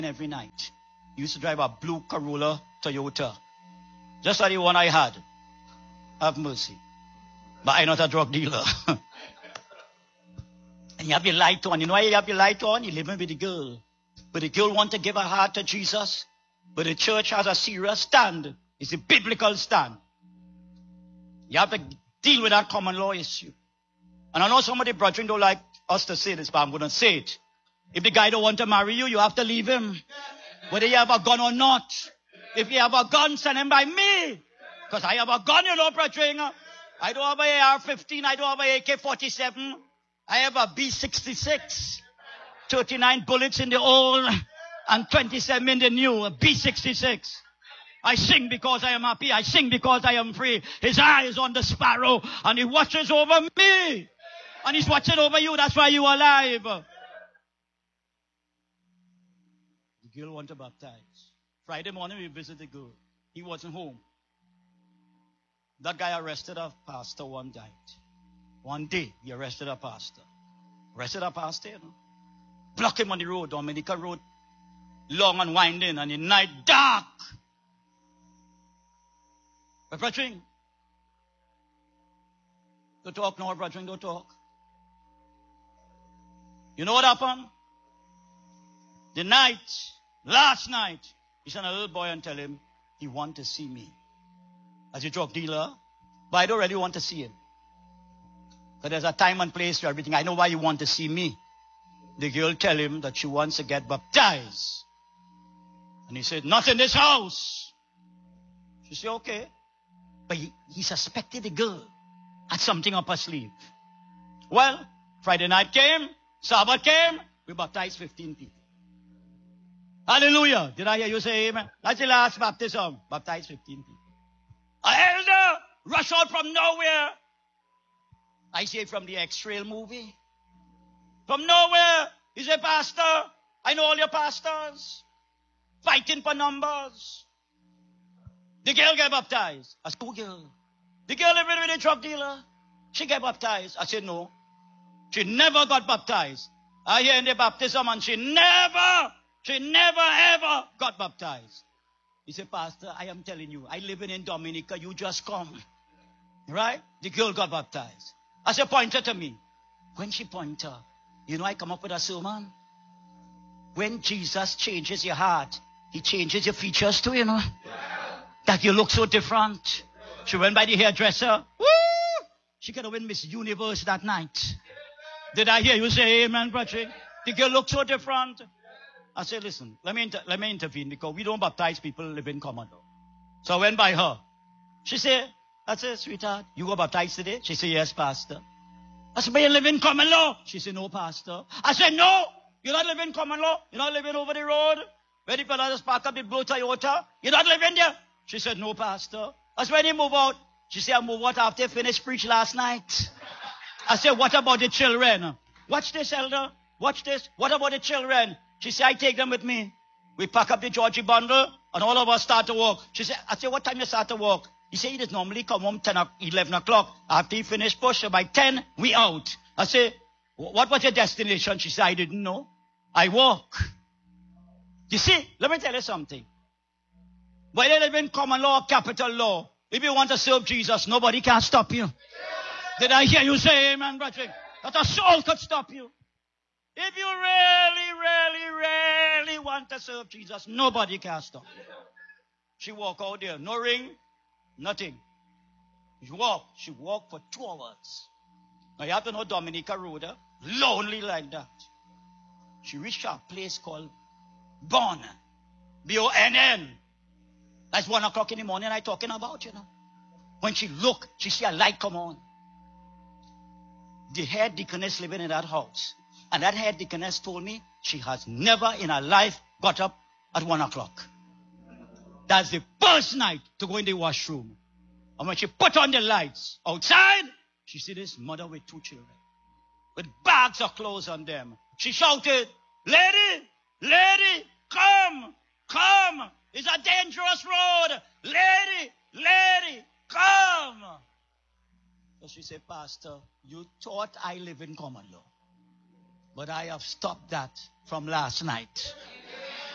every night. He used to drive a blue Corolla Toyota. Just like the one I had. Have mercy. But I'm not a drug dealer. And you have your light on. You know why you have your light on? You're living with the girl. But the girl wants to give her heart to Jesus. But the church has a serious stand. It's a biblical stand. You have to deal with that common law issue. And I know some of the brethren don't like us to say this, but I'm going to say it. If the guy don't want to marry you, you have to leave him. Whether you have a gun or not. If you have a gun, send him by me. Because I have a gun, you know, brethren. I don't have an AR-15. I don't have an AK-47. I have a B-66. 39 bullets in the old and 27 in the new. A B-66. I sing because I am happy. I sing because I am free. His eye is on the sparrow and he watches over me. And he's watching over you. That's why you're alive. The girl wanted to baptize. Friday morning we visited the girl. He wasn't home. That guy arrested a pastor one night. One day he arrested a pastor. Arrested a pastor, you know. Block him on the road, Dominica Road. Long and winding and the night dark. But brethren, don't talk now, brethren, don't talk. You know what happened? The night, last night, he sent a little boy and tell him he want to see me. As a drug dealer, but I don't really want to see him. But there's a time and place for everything. I know why you want to see me. The girl tell him that she wants to get baptized. And he said, not in this house. She said, okay. But he suspected the girl had something up her sleeve. Well, Friday night came, Sabbath came, we baptized 15 people. Hallelujah. Did I hear you say amen? That's the last baptism. Baptized 15 people. An elder rushed out from nowhere. I say from the X-Trail movie. From nowhere. He said, Pastor, I know all your pastors. Fighting for numbers. The girl get baptized. I said, who girl? The girl living with a drug dealer. She get baptized. I said, no. She never got baptized. I hear in the baptism and she never ever got baptized. He said, Pastor, I am telling you, I live in Dominica, you just come. Right? The girl got baptized. I said, point her to me. When she point her, you know I come up with a sermon? When Jesus changes your heart, he changes your features too, you know. That you look so different. She went by the hairdresser. Woo! She could have been Miss Universe that night. Did I hear you say amen, brother? The girl looked so different. I said, listen, let me intervene because we don't baptize people who live in common law. So I went by her. She said, I said, sweetheart, you go baptized today? She said, yes, Pastor. I said, but you live in common law? She said, no, Pastor. I said, no, you're not living common law. You're not living over the road. Where the fellow just park up the blue Toyota. You're not living there. She said, no, Pastor. I said, when you move out? She said, I moved out after I finished preach last night. I said, what about the children? Watch this, elder. Watch this. What about the children? She said, I take them with me. We pack up the Georgie bundle and all of us start to walk. She said, I said, what time you start to walk? He said, he just normally come home 11 o'clock. After he finished push, so by 10, we out. I said, what was your destination? She said, I didn't know. I walk. You see, let me tell you something. Whether they live in common law or capital law, if you want to serve Jesus, nobody can stop you. Did I hear you say amen, brethren? That a soul could stop you. If you really want to serve Jesus, nobody can stop you. She walk out there, no ring, nothing. She walked for 2 hours. Now you have to know Dominica Road, lonely like that. She reached a place called Bonn. B-O-N-N. That's 1 o'clock in the morning I'm talking about, you know. When she looked, she see a light come on. The head deaconess living in that house. And that head deaconess told me she has never in her life got up at 1 o'clock. That's the first night to go in the washroom. And when she put on the lights outside, she see this mother with 2 children. With bags of clothes on them. She shouted, lady, come. It's a dangerous road. Lady, come. So she said, Pastor, you thought I live in common law. But I have stopped that from last night.